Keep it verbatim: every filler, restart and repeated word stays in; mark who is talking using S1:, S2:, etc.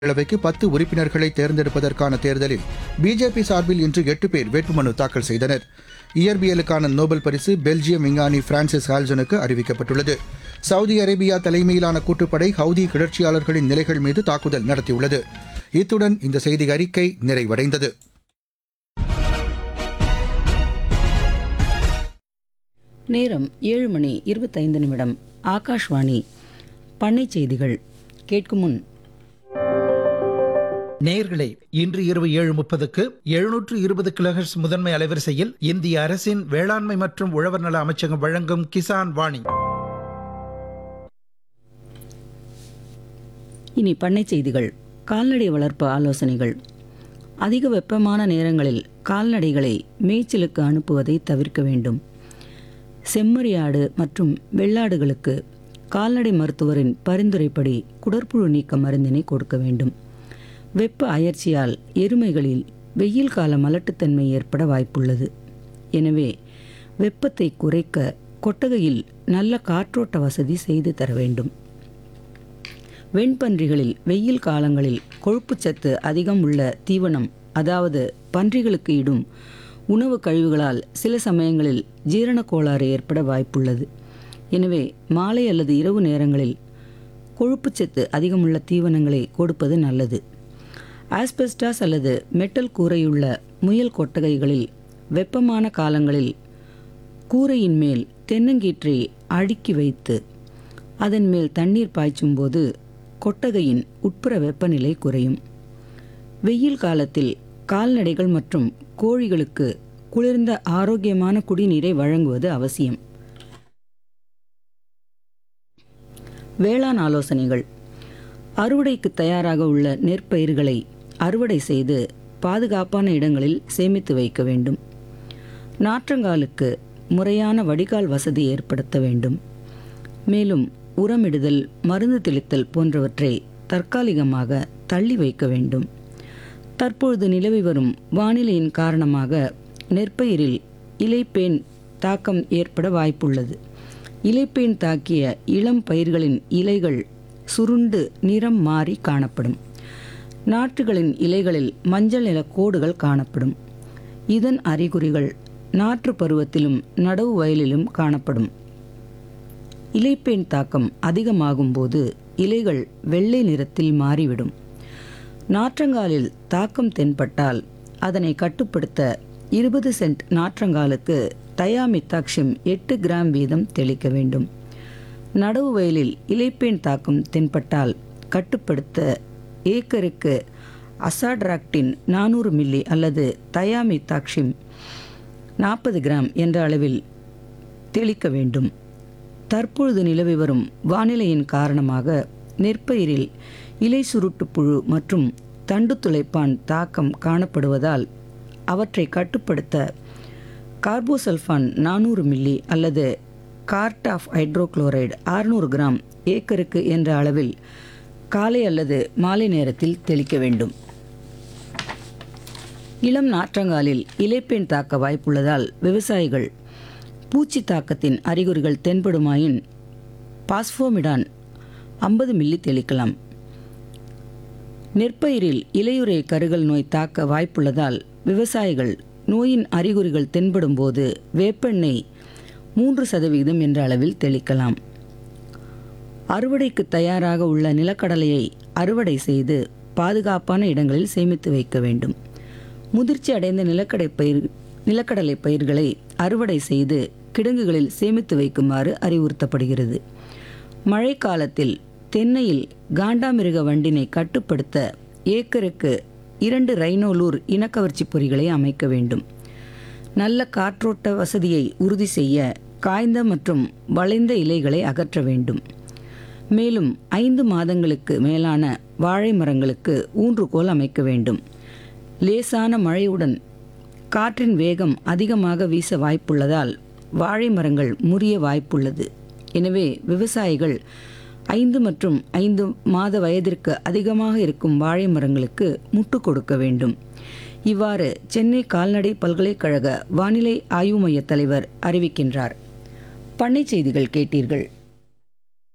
S1: பேரவைக்கு பத்து உறுப்பினர்களை தேர்ந்தெடுப்பதற்கான தேர்தலில் பிஜேபி சார்பில் இன்று எட்டு பேர் வேட்புமனு தாக்கல் செய்தனர். இயற்பியலுக்கான நோபல் பரிசு பெல்ஜியம் விஞ்ஞானி பிரான்சிஸ் ஹால்சனுக்கு அறிவிக்கப்பட்டுள்ளது. சவுதி அரேபியா தலைமையிலான கூட்டுப்படை ஹவுதி கிளர்ச்சியாளர்களின் நிலைகள் மீது தாக்குதல் நடத்தியுள்ளது. இத்துடன் இந்த செய்தி அறிக்கை நிறைவடைந்தது.
S2: நேரம் ஏழு மணி இருபத்தைந்து நிமிடம். ஆகாஷ்வாணி பண்ணை செய்திகள் கேட்கும் முன்
S3: நேயர்களே, இன்று இரவு ஏழு முப்பதுக்கு எழுநூற்று இருபது கிலோஹெர்ட்ஸ் முதன்மை அலைவரிசையில் இந்திய அரசின் வேளாண்மை மற்றும் உழவர் நல அமைச்சகம் வழங்கும் கிசான் வாணி.
S2: இனி பண்ணை செய்திகள். கால்நடை வளர்ப்பு ஆலோசனைகள். அதிக வெப்பமான நேரங்களில் கால்நடைகளை மேய்ச்சலுக்கு அனுப்புவதை தவிர்க்க வேண்டும். செம்மறியாடு மற்றும் வெள்ளாடுகளுக்கு கால்நடை மருத்துவரின் பரிந்துரைப்படி குடற்புழு நீக்க மருந்தினை கொடுக்க வேண்டும். வெப்ப அயற்சியால் எருமைகளில் வெயில் கால மலட்டுத்தன்மை ஏற்பட வாய்ப்புள்ளது. எனவே வெப்பத்தை குறைக்க கொட்டகையில் நல்ல காற்றோட்ட வசதி செய்து தர வேண்டும். வெண்பன்றிகளில் வெயில் காலங்களில் கொழுப்புச்சத்து அதிகம் உள்ள தீவனம், அதாவது பன்றிகளுக்கு இடும் உணவு கழிவுகளால் சில சமயங்களில் ஜீரண கோளாறு ஏற்பட வாய்ப்புள்ளது. எனவே மாலை அல்லது இரவு நேரங்களில் கொழுப்புச்சத்து அதிகமுள்ள தீவனங்களை கொடுப்பது நல்லது. ஆஸ்பெஸ்டாஸ் அல்லது மெட்டல் கூரையுள்ள முயல் கொட்டகைகளில் வெப்பமான காலங்களில் கூரையின் மேல் தென்னங்கீற்றை அடுக்கி வைத்து அதன் மேல் தண்ணீர் பாய்ச்சும் போது கொட்டகையின் உட்புற வெப்பநிலை குறையும். வெயில் காலத்தில் கால்நடைகள் மற்றும் கோழிகளுக்கு குளிர்ந்த ஆரோக்கியமான குடிநீரை வழங்குவது அவசியம். வேளாண் ஆலோசனைகள். அறுவடைக்கு தயாராக உள்ள நெற்பயிர்களை அறுவடை செய்து பாதுகாப்பான இடங்களில் சேமித்து வைக்க வேண்டும். நாற்றங்காலுக்கு முறையான வடிகால் வசதி ஏற்படுத்த வேண்டும். மேலும் உரமிடுதல், மருந்து தெளித்தல் போன்றவற்றை தற்காலிகமாக தள்ளி வைக்க வேண்டும். தற்பொழுது நிலவி வரும் வானிலையின் காரணமாக நெற்பயிரில் இலைப்பேன் தாக்கம் ஏற்பட வாய்ப்புள்ளது. இலைப்பேன் தாக்கிய இளம் பயிர்களின் இலைகள் சுருண்டு நிறம் மாறி காணப்படும். நாற்றுகளின் இலைகளில் மஞ்சள் நிற கோடுகள் காணப்படும். இதன் அறிகுறிகள் நாற்று பருவத்திலும் நடவு வயலிலும் காணப்படும். இலைப்பேன் தாக்கம் அதிகமாகும் போது இலைகள் வெள்ளை நிறத்தில் மாறிவிடும். நாற்றங்காலில் தாக்கம் தென்பட்டால் அதனை கட்டுப்படுத்த இருபது சென்ட் நாற்றங்காலுக்கு தயாமித்தாக்ஷியம் எட்டு கிராம் வீதம் தெளிக்க வேண்டும். நடவு வயலில் இலைப்பேன் தாக்கம் தென்பட்டால் கட்டுப்படுத்த ஏக்கருக்கு அசாட்ராக்டின் நானூறு மில்லி அல்லது தயாமித்தாக்ஷியம் நாற்பது கிராம் என்ற அளவில் தெளிக்க வேண்டும். தற்பொழுது நிலவி வரும் வானிலையின் காரணமாக நெற்பயிரில் இலை சுருட்டு புழு மற்றும் தண்டு துளைப்பான் தாக்கம் காணப்படுவதால் அவற்றை கட்டுப்படுத்த கார்போசல்ஃபான் நானூறு மில்லி அல்லது கார்டாஃப் ஹைட்ரோகுளோரைடு அறுநூறு கிராம் ஏக்கருக்கு என்ற அளவில் காலை அல்லது மாலை நேரத்தில் தெளிக்க வேண்டும். இளம் நாற்றங்காலில் இலைப்பேன் தாக்க வாய்ப்புள்ளதால் விவசாயிகள் பூச்சி தாக்கத்தின் அறிகுறிகள் தென்படுமாயின் பாஸ்போமிடான் ஐம்பது மில்லி தெளிக்கலாம். நெற்பயிரில் இலையுறை கருகல் நோய் தாக்க வாய்ப்புள்ளதால் விவசாயிகள் நோயின் அறிகுறிகள் தென்படும் போது வேப்பெண்ணெய் மூன்று சதவீதம் என்ற அளவில் தெளிக்கலாம். அறுவடைக்கு தயாராக உள்ள நிலக்கடலையை அறுவடை செய்து பாதுகாப்பான இடங்களில் சேமித்து வைக்க வேண்டும். முதிர்ச்சி அடைந்த நிலக்கடை பயிர் நிலக்கடலை பயிர்களை அறுவடை செய்து கிடங்குகளில் சேமித்து வைக்குமாறு அறிவுறுத்தப்படுகிறது. மழைக்காலத்தில் தென்னையில் காண்டாமிருக வண்டினை கட்டுப்படுத்த ஏக்கருக்கு இரண்டு ரைனோலூர் இனக்கவர்ச்சி பொறிகளை அமைக்க வேண்டும். நல்ல காற்றோட்ட வசதியை உறுதி செய்ய காய்ந்த மற்றும் வளைந்த இலைகளை அகற்ற வேண்டும். மேலும் ஐந்து மாதங்களுக்கு மேலான வாழை மரங்களுக்கு ஊன்றுகோல் அமைக்க வேண்டும். லேசான மழையுடன் காற்றின் வேகம் அதிகமாக வீச வாய்ப்புள்ளதால் வாழை மரங்கள் முறிய வாய்ப்புள்ளது. எனவே விவசாயிகள் ஐந்து மற்றும் ஐந்து மாத வயதிற்கு அதிகமாக இருக்கும் வாழை மரங்களுக்கு முட்டு கொடுக்க வேண்டும். இவ்வாறு சென்னை கால்நடை பல்கலைக்கழக வானிலை ஆய்வு மைய தலைவர் அறிவிக்கின்றார். பண்ணை செய்திகள் கேட்டீர்கள்.